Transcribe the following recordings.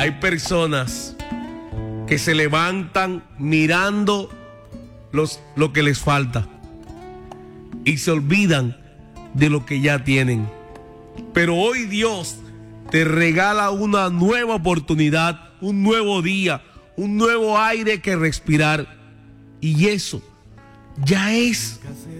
Hay personas que se levantan mirando lo que les falta y se olvidan de lo que ya tienen. Pero hoy Dios te regala una nueva oportunidad, un nuevo día, un nuevo aire que respirar. Y eso ya es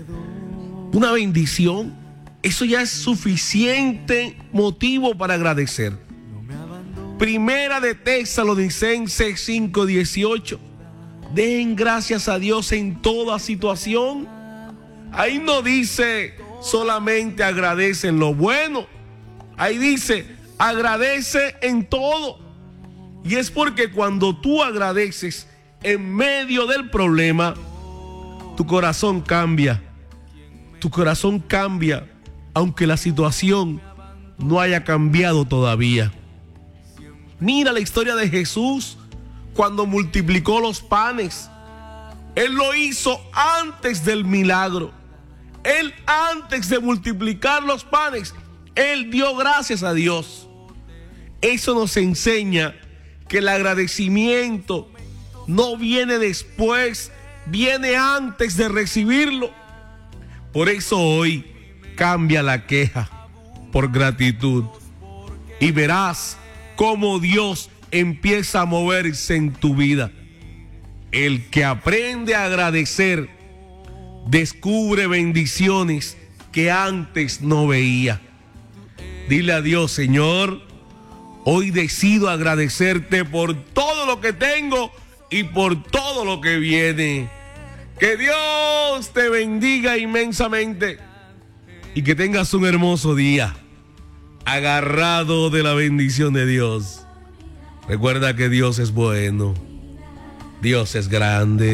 una bendición. Eso ya es suficiente motivo para agradecer. Primera de Tesalonicenses 5:18. Den gracias a Dios en toda situación. Ahí no dice solamente agradece en lo bueno. Ahí dice agradece en todo. Y es porque cuando tú agradeces en medio del problema, tu corazón cambia. Tu corazón cambia, aunque la situación no haya cambiado todavía. Mira la historia de Jesús cuando multiplicó los panes. Él lo hizo antes del milagro. Él, antes de multiplicar los panes, Él dio gracias a Dios. Eso nos enseña que el agradecimiento no viene después, viene antes de recibirlo. Por eso hoy cambia la queja por gratitud y verás cómo Dios empieza a moverse en tu vida. El que aprende a agradecer descubre bendiciones que antes no veía. Dile a Dios: Señor, hoy decido agradecerte por todo lo que tengo y por todo lo que viene. Que Dios te bendiga inmensamente y que tengas un hermoso día, agarrado de la bendición de Dios. Recuerda que Dios es bueno, Dios es grande.